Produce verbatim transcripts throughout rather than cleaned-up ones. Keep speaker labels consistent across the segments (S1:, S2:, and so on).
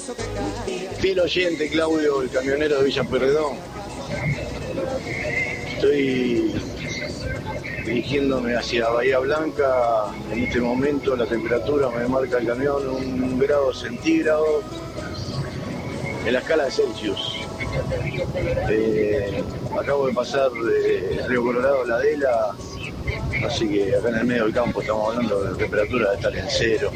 S1: Fiel oyente, Claudio, el camionero de Villa Pueyrredón. Estoy dirigiéndome hacia Bahía Blanca. En este momento la temperatura me marca el camión un grado centígrado en la escala de Celsius. Eh, acabo de pasar de Río Colorado a La Adela, así que acá en el medio del campo estamos hablando de la temperatura de estar en cero.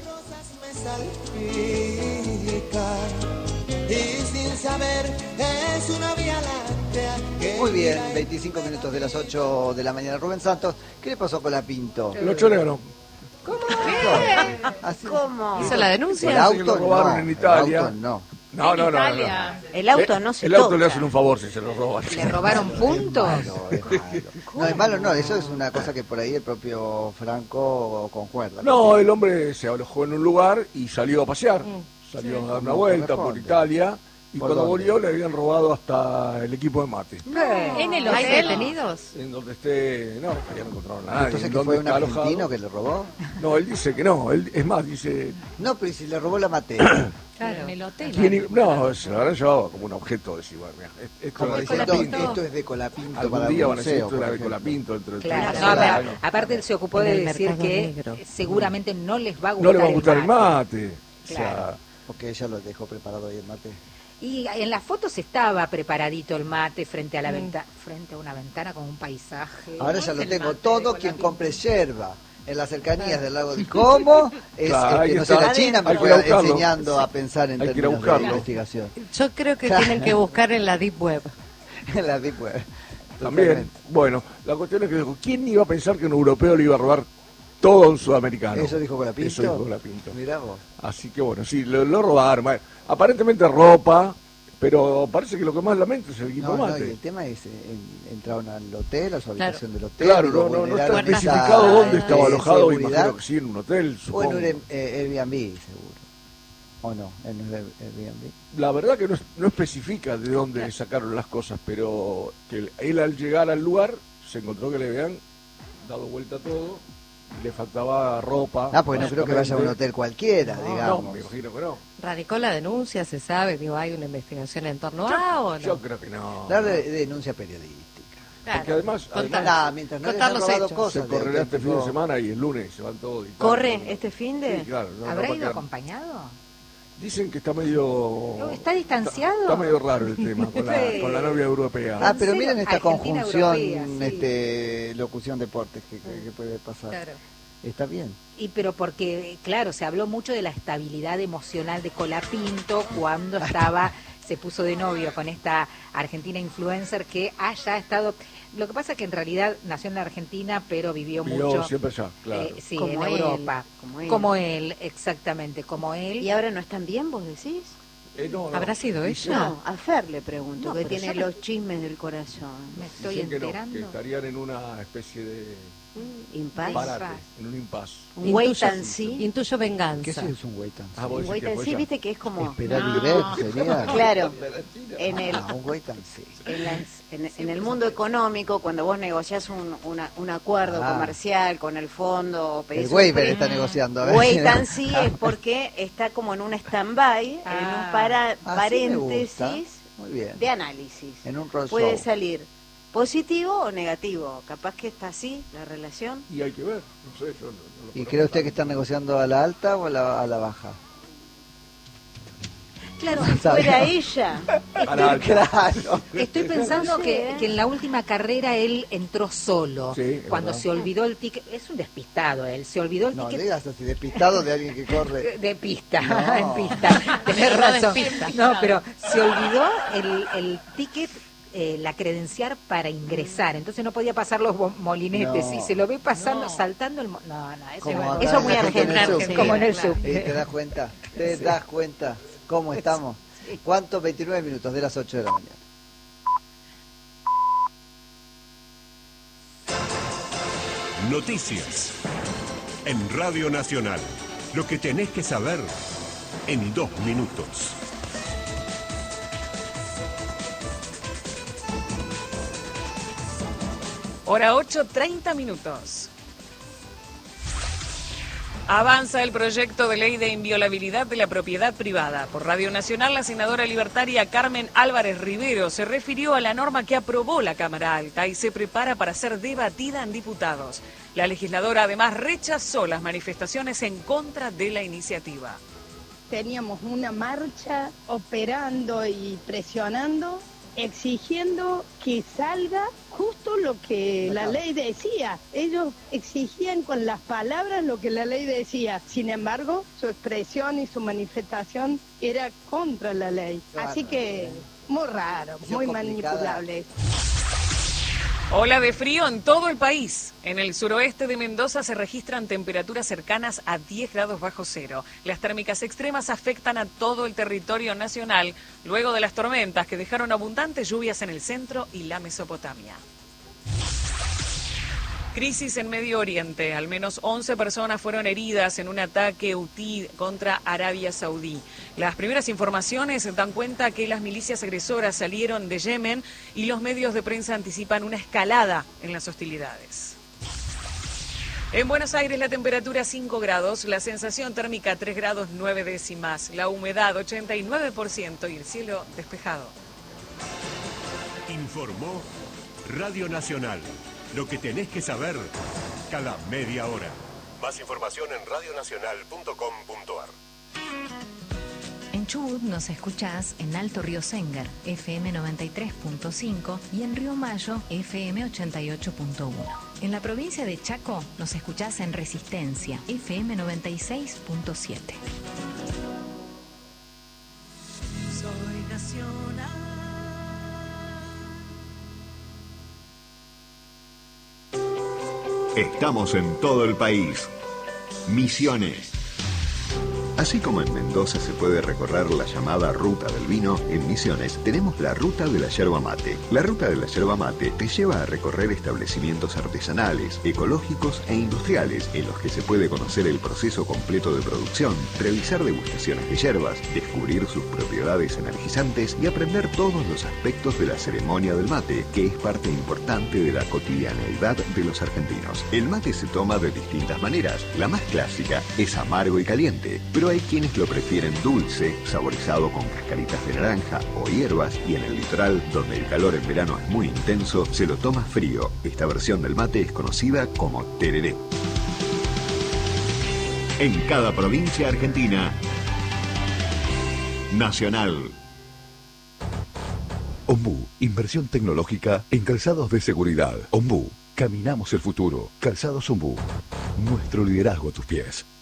S2: Muy bien, veinticinco minutos de las ocho de la mañana. Rubén Santos, ¿qué le pasó con la Pinto?
S3: Lo chorearon.
S4: ¿Cómo? ¿Qué?
S2: ¿Así?
S4: ¿Cómo?
S5: ¿Hizo la denuncia?
S2: El auto
S3: lo robaron
S2: no,
S3: en Italia.
S2: el auto no.
S3: No, no, no, no, no.
S4: El auto no se
S3: El auto
S4: toca.
S3: le hacen un favor si se lo roban.
S5: ¿Le robaron puntos?
S2: Malo, es malo. No, es malo no, eso es una cosa que por ahí el propio Franco concuerda.
S3: No, el hombre se alojó en un lugar y salió a pasear. Salió a dar una
S2: Como
S3: vuelta
S2: corresponde.
S3: por Italia y
S2: ¿Por
S3: cuando
S2: dónde?
S3: volvió le habían robado hasta el equipo de mate.
S5: ¿En el ¿Hay detenidos?
S3: En donde esté, no, ya no encontraron a nadie.
S2: Entonces,
S3: ¿En
S2: ¿que
S3: dónde
S2: fue un
S3: está
S2: argentino
S3: alojado?
S2: que le robó?
S3: No, él dice que no, él, es más, dice...
S2: No, pero ¿y si le robó la materia?
S5: Claro, en el hotel.
S3: ¿quién i- no, se lo habrán llevado como un objeto de decir, bueno, mira, esto
S2: Como
S3: es de
S2: diciendo,
S3: Colapinto.
S2: esto es de Colapinto
S3: Algún
S2: para
S3: día
S2: el
S3: van a decir
S2: museo,
S3: esto era
S2: por
S3: de
S2: ejemplo.
S3: Colapinto dentro del
S4: Claro,
S3: turismo.
S4: no, pero
S3: Claro.
S4: aparte él se ocupó
S5: En
S4: de
S5: el
S4: decir
S5: mercado
S4: que
S5: negro.
S4: seguramente no les va a gustar
S3: No le va a gustar el
S4: mate.
S3: mate. O sea,
S4: Claro.
S2: Porque ella lo dejó preparado ahí el mate.
S4: Y en las fotos estaba preparadito el mate frente a la
S5: Mm.
S4: venta, frente a una ventana con un paisaje.
S2: Ahora ya
S5: es
S2: lo
S5: el
S2: tengo.
S5: mate
S2: Todo
S5: de
S2: quien
S5: Colapinto?
S2: compre yerba en las cercanías del lago de Como es
S3: Claro,
S2: el
S3: ahí
S2: que no
S3: está.
S2: sea la China, me
S3: Hay que
S2: fue
S3: ir a buscarlo.
S2: enseñando a pensar en
S3: Hay que ir a
S2: términos de
S3: buscarlo.
S2: investigación.
S5: Yo creo que tienen que buscar en la Deep Web.
S2: En la Deep Web.
S3: también,
S2: Totalmente.
S3: bueno, la cuestión es que dijo, ¿quién iba a pensar que un europeo le iba a robar todo a un sudamericano?
S2: ¿Eso dijo Colapinto?
S3: Eso dijo Colapinto.
S2: Mirá vos.
S3: Así que bueno, sí, lo, lo robaron. Bueno, aparentemente ropa, pero parece que lo que más lamento es el equipo
S2: No, no, y
S3: mate.
S2: el tema es, eh, en- entraron al hotel, a su habitación del hotel.
S3: Claro,
S2: y lo
S3: no, no, no está
S2: vulneraron
S3: especificado
S2: esa,
S3: dónde estaba
S2: eh,
S3: alojado,
S2: seguridad.
S3: imagino que sí, en un hotel,
S2: O en
S3: supongo.
S2: un Air- eh, Airbnb, seguro. ¿O no? En un Air- Airbnb.
S3: La verdad que no, es- no especifica de dónde sacaron las cosas, pero que él, él al llegar al lugar se encontró que le habían dado vuelta a todo y le faltaba ropa.
S2: Ah, porque no creo que vaya a un
S3: básicamente.
S2: hotel cualquiera,
S3: No,
S2: digamos.
S3: no, me imagino que no.
S5: ¿Radicó la denuncia? ¿Se sabe? Digo, ¿hay una investigación en torno a o no?
S3: Yo creo que no.
S2: La de- de denuncia periodística.
S5: Claro.
S3: Porque además,
S5: Contar-
S3: además
S2: Nah, mientras no les
S5: contar
S2: han
S5: los
S2: robado
S5: hechos.
S2: cosas.
S3: se
S2: de
S3: correrá este fin de
S2: auténtico-
S3: semana y el lunes se van todos. y tal.
S4: ¿Corre este fin de?
S3: Sí, claro. no, no
S4: ¿Habrá
S3: va a
S4: ido
S3: quedar-
S4: acompañado?
S3: Dicen que está medio...
S4: ¿Está distanciado?
S3: Está, está medio raro el tema con la,
S4: Sí.
S3: con la novia europea.
S2: Ah, pero
S4: Cero,
S2: miren esta
S4: Argentina,
S2: conjunción,
S4: europea, sí.
S2: este, locución deportes que, que- que puede pasar.
S4: Claro.
S2: Está bien.
S4: Y pero porque, claro, se habló mucho de la estabilidad emocional de Colapinto cuando estaba, se puso de novio con esta argentina influencer que haya estado... Lo que pasa es que en realidad nació en la Argentina, pero vivió,
S3: Vivió
S4: mucho...
S3: siempre allá, claro.
S4: eh, sí,
S6: Como
S4: en
S6: él,
S4: Europa.
S6: como él.
S4: Como él, exactamente, como él.
S6: ¿Y ahora no están bien, vos decís?
S3: Eh, no, no.
S5: ¿Habrá sido
S3: Dicen-
S5: ella?
S6: No, a Fer le pregunto,
S4: No,
S6: que
S4: pero
S6: tiene
S4: yo me-
S6: los chismes del corazón.
S4: Me estoy
S3: dicen que no,
S4: enterando.
S3: que estarían en una especie de
S6: Impas.
S3: parate, en un impasse.
S6: Un wait
S5: Intuyo-
S6: and see.
S5: Intuyo venganza.
S2: ¿Qué es un wait and see?
S3: Ah, vos
S6: Un
S3: decís
S6: wait
S3: que
S6: and
S3: fue
S6: see,
S3: ella.
S6: viste que es como...
S2: Esperar y ver sería.
S6: Claro, en el,
S2: Ah, un wait and see.
S6: en, la- en- en el mundo económico, cuando vos negociás un, una- un acuerdo
S2: Ah.
S6: comercial con el fondo, o pedís
S2: El
S6: un
S2: waiver
S6: préstamo,
S2: está negociando. a ver.
S6: wait and see es porque está como en un stand-by, en
S4: Ah.
S6: un para,
S2: Así me
S6: paréntesis
S2: gusta. Muy bien.
S6: de análisis.
S2: En un roll
S6: Puede
S2: show.
S6: salir positivo o negativo. Capaz que está así la relación.
S3: Y hay que ver, no sé, yo no, no lo
S2: ¿Y
S3: conozco
S2: cree usted que
S3: tanto.
S2: están negociando a la alta o a la, a la baja?
S4: Claro,
S6: Si fuera ella.
S3: Para-
S2: Claro.
S4: estoy pensando
S6: Sí,
S4: que,
S6: ¿eh?
S4: que en la última carrera él entró solo.
S3: Sí, es
S4: cuando
S3: verdad.
S4: se olvidó el ticket. Es un despistado él, se olvidó el
S2: No
S4: ticket.
S2: digas así, despistado de alguien que corre.
S4: De pista,
S2: No.
S4: en pista. Tenés
S5: No,
S4: razón.
S5: despista.
S4: No, pero se olvidó el, el ticket, eh, la credencial para ingresar. Entonces no podía pasar los bo- molinetes.
S2: No.
S4: Y se lo ve pasando,
S5: No.
S4: saltando el... mo- No, no, eso,
S2: Como
S4: es-
S2: acá
S6: eso
S2: en
S6: muy
S2: la gente en el
S6: argentino,
S2: subte.
S4: como en el
S5: claro.
S4: subte.
S2: ¿Y te das cuenta? ¿Te das cuenta cómo estamos? ¿Cuántos? veintinueve minutos de las ocho de la mañana.
S7: Noticias. En Radio Nacional. Lo que tenés que saber en dos minutos.
S8: Hora ocho, treinta minutos. Avanza el proyecto de ley de inviolabilidad de la propiedad privada. Por Radio Nacional, la senadora libertaria Carmen Álvarez Rivero se refirió a la norma que aprobó la Cámara Alta y se prepara para ser debatida en diputados. La legisladora además rechazó las manifestaciones en contra de la iniciativa.
S9: Teníamos una marcha operando y presionando, exigiendo que salga justo lo que la ley decía. Ellos exigían con las palabras lo que la ley decía. Sin embargo, su expresión y su manifestación era contra la ley. Así que muy raro, muy manipulable.
S8: Ola de frío en todo el país. En el suroeste de Mendoza se registran temperaturas cercanas a diez grados bajo cero. Las térmicas extremas afectan a todo el territorio nacional luego de las tormentas que dejaron abundantes lluvias en el centro y la Mesopotamia. Crisis en Medio Oriente. Al menos once personas fueron heridas en un ataque hutí contra Arabia Saudí. Las primeras informaciones dan cuenta que las milicias agresoras salieron de Yemen y los medios de prensa anticipan una escalada en las hostilidades. En Buenos Aires la temperatura cinco grados, la sensación térmica tres grados nueve décimas, la humedad ochenta y nueve por ciento y el cielo despejado.
S7: Informó Radio Nacional. Lo que tenés que saber cada media hora. Más información en radionacional punto com punto ar.
S10: En Chubut nos escuchás en Alto Río Sengar, F M noventa y tres punto cinco y en Río Mayo, F M ochenta y ocho punto uno. En la provincia de Chaco nos escuchás en Resistencia, F M noventa y seis punto siete.
S11: Soy nacional.
S12: Estamos en todo el país. Misiones. Así como en Mendoza se puede recorrer la llamada Ruta del Vino, en Misiones tenemos la Ruta de la Yerba Mate. La Ruta de la Yerba Mate te lleva a recorrer establecimientos artesanales, ecológicos e industriales, en los que se puede conocer el proceso completo de producción, realizar degustaciones de yerbas, descubrir sus propiedades energizantes y aprender todos los aspectos de la ceremonia del mate, que es parte importante de la cotidianeidad de los argentinos. El mate se toma de distintas maneras. La más clásica es amargo y caliente, pero hay quienes lo prefieren dulce, saborizado con cascaritas de naranja o hierbas, y en el litoral, donde el calor en verano es muy intenso, se lo toma frío. Esta versión del mate es conocida como tereré. En cada provincia argentina, Nacional.
S13: Ombú, inversión tecnológica en calzados de seguridad. Ombú, caminamos el futuro. Calzados Ombú, nuestro liderazgo a tus pies.